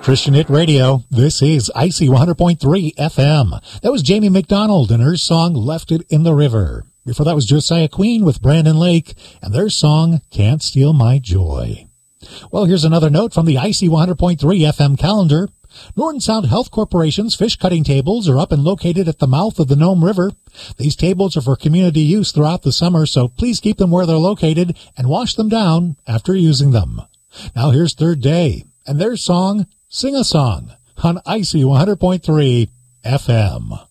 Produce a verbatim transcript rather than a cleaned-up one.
Christian Hit Radio. This is I C one hundred point three F M. That was Jamie McDonald and her song Left It in the River. Before that was Josiah Queen with Brandon Lake and their song Can't Steal My Joy. Well, here's another note from the I C one hundred point three F M calendar. Norton Sound Health Corporation's fish cutting tables are up and located at the mouth of the Nome River. These tables are for community use throughout the summer, so please keep them where they're located and wash them down after using them. Now here's Third Day and their song Sing a Song on I C one hundred point three F M.